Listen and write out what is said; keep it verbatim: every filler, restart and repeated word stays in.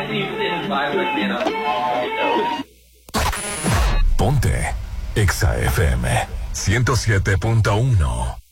Ponte Exa F M ciento siete punto uno.